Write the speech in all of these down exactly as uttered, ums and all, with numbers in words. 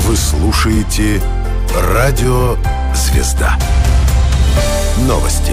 Вы слушаете Радио Звезда. Новости.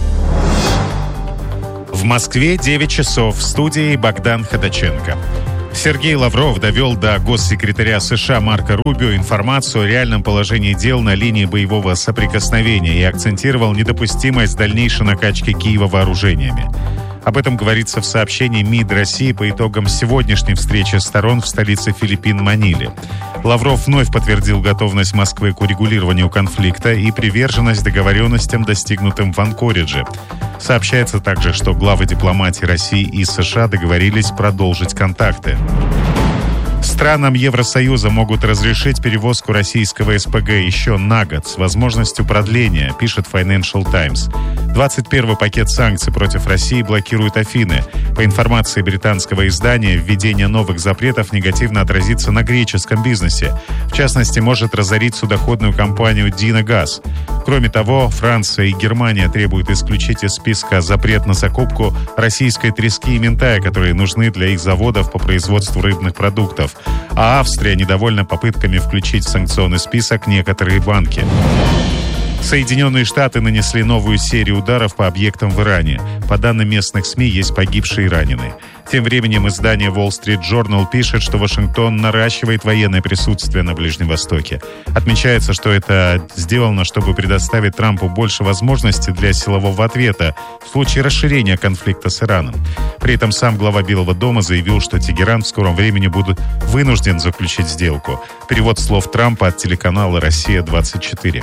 В Москве девять часов. В студии Богдан Ходаченко. Сергей Лавров довел до госсекретаря США Марко Рубио информацию о реальном положении дел на линии боевого соприкосновения и акцентировал недопустимость дальнейшей накачки Киева вооружениями. Об этом говорится в сообщении МИД России по итогам сегодняшней встречи сторон в столице Филиппин Маниле. Лавров вновь подтвердил готовность Москвы к урегулированию конфликта и приверженность договоренностям, достигнутым в Анкоридже. Сообщается также, что главы дипломатии России и США договорились продолжить контакты. Странам Евросоюза могут разрешить перевозку российского СПГ еще на год с возможностью продления, пишет Financial Times. двадцать первый пакет санкций против России блокирует Афины. По информации британского издания, введение новых запретов негативно отразится на греческом бизнесе. В частности, может разорить судоходную компанию Dina Gas. Кроме того, Франция и Германия требуют исключить из списка запрет на закупку российской трески и минтая, которые нужны для их заводов по производству рыбных продуктов. А Австрия недовольна попытками включить в санкционный список некоторые банки. Соединенные Штаты нанесли новую серию ударов по объектам в Иране. По данным местных СМИ, есть погибшие и раненые. Тем временем издание Wall Street Journal пишет, что Вашингтон наращивает военное присутствие на Ближнем Востоке. Отмечается, что это сделано, чтобы предоставить Трампу больше возможностей для силового ответа в случае расширения конфликта с Ираном. При этом сам глава Белого дома заявил, что Тегеран в скором времени будет вынужден заключить сделку. Перевод слов Трампа от телеканала «Россия двадцать четыре».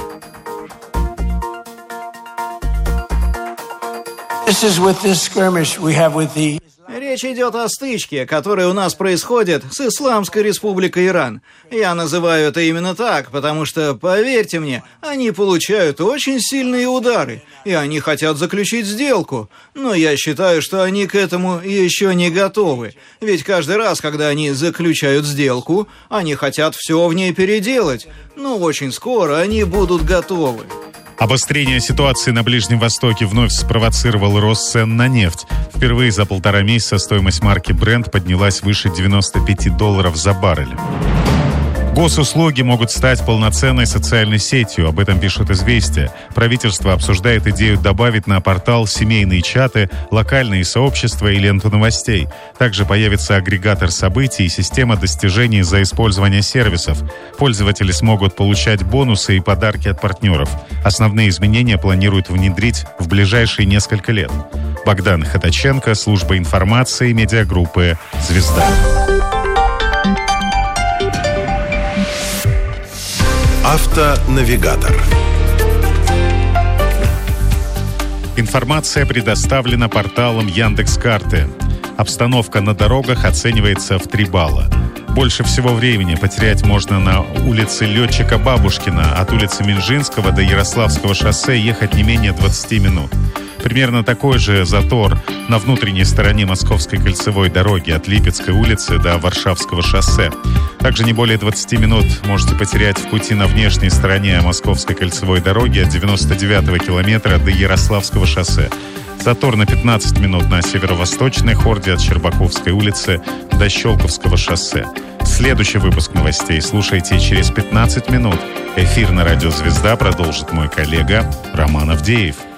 Речь идет о стычке, которая у нас происходит с Исламской Республикой Иран. Я называю это именно так, потому что, поверьте мне, они получают очень сильные удары, и они хотят заключить сделку. Но я считаю, что они к этому еще не готовы. Ведь каждый раз, когда они заключают сделку, они хотят все в ней переделать. Но очень скоро они будут готовы. Обострение ситуации на Ближнем Востоке вновь спровоцировал рост цен на нефть. Впервые за полтора месяца стоимость марки Brent поднялась выше девяноста пяти долларов за баррель. Госуслуги могут стать полноценной социальной сетью, об этом пишут «Известия». Правительство обсуждает идею добавить на портал семейные чаты, локальные сообщества и ленту новостей. Также появится агрегатор событий и система достижений за использование сервисов. Пользователи смогут получать бонусы и подарки от партнеров. Основные изменения планируют внедрить в ближайшие несколько лет. Богдан Ходаченко, служба информации медиагруппы «Звезда». Автонавигатор. Информация предоставлена порталом Яндекс.Карты. Обстановка на дорогах оценивается в три балла. Больше всего времени потерять можно на улице Летчика Бабушкина. От улицы Минжинского до Ярославского шоссе ехать не менее двадцати минут. Примерно такой же затор на внутренней стороне Московской кольцевой дороги от Липецкой улицы до Варшавского шоссе. Также не более двадцати минут можете потерять в пути на внешней стороне Московской кольцевой дороги от девяносто девятого километра до Ярославского шоссе. Затор на пятнадцать минут на северо-восточной хорде от Щербаковской улицы до Щелковского шоссе. Следующий выпуск новостей слушайте через пятнадцать минут. Эфир на радио «Звезда» продолжит мой коллега Роман Авдеев.